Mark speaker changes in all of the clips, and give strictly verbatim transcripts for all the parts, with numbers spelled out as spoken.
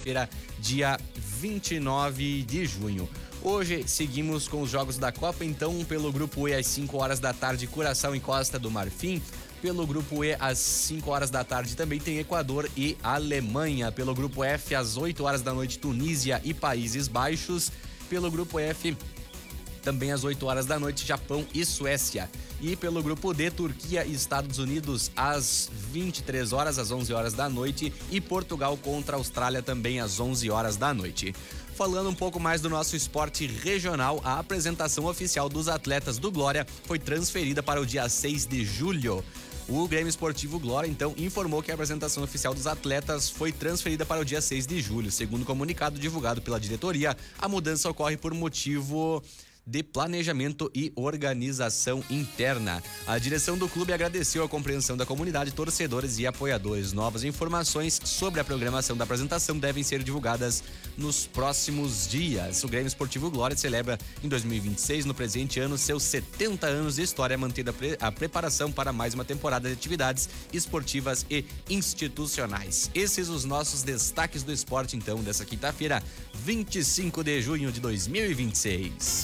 Speaker 1: quinta-feira, dia vinte e nove de junho. Hoje seguimos com os jogos da Copa, então pelo grupo E às cinco horas da tarde, Curaçao e Costa do Marfim. Pelo grupo E às cinco horas da tarde também tem Equador e Alemanha. Pelo grupo F às oito horas da noite, Tunísia e Países Baixos. Pelo grupo F também às oito horas da noite, Japão e Suécia. E pelo grupo D, Turquia e Estados Unidos às vinte e três horas, às onze horas da noite, e Portugal contra a Austrália também às onze horas da noite. Falando um pouco mais do nosso esporte regional, a apresentação oficial dos atletas do Glória foi transferida para o dia seis de julho. O Grêmio Esportivo Glória, então, informou que a apresentação oficial dos atletas foi transferida para o dia seis de julho. Segundo o comunicado divulgado pela diretoria, a mudança ocorre por motivo de planejamento e organização interna. A direção do clube agradeceu a compreensão da comunidade, torcedores e apoiadores. Novas informações sobre a programação da apresentação devem ser divulgadas nos próximos dias. O Grêmio Esportivo Glória celebra em dois mil e vinte e seis, no presente ano, seus setenta anos de história, mantendo a, pre- a preparação para mais uma temporada de atividades esportivas e institucionais. Esses os nossos destaques do esporte, então, dessa quinta-feira, vinte e cinco de junho de dois mil e vinte e seis.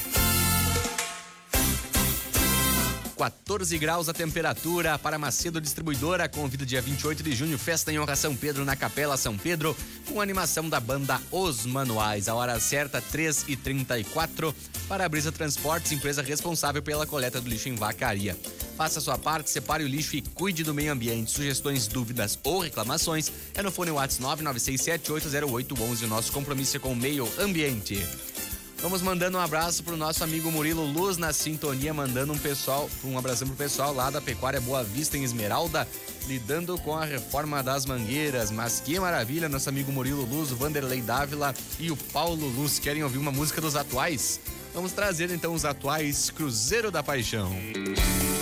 Speaker 1: quatorze graus a temperatura para Macedo Distribuidora. Convida dia vinte e oito de junho, festa em honra a São Pedro na Capela São Pedro, com animação da banda Os Manuais. A hora certa, três e trinta e quatro. Para-Brisa Transportes, empresa responsável pela coleta do lixo em Vacaria. Faça sua parte, separe o lixo e cuide do meio ambiente. Sugestões, dúvidas ou reclamações é no fone WhatsApp nove nove seis sete oito zero oito um um. O nosso compromisso é com o meio ambiente. Vamos mandando um abraço pro nosso amigo Murilo Luz na sintonia, mandando um pessoal, um abração pro pessoal lá da Pecuária Boa Vista em Esmeralda, lidando com a reforma das mangueiras. Mas que maravilha, nosso amigo Murilo Luz, o Vanderlei Dávila e o Paulo Luz. Querem ouvir uma música dos atuais? Vamos trazer então os atuais, Cruzeiro da Paixão.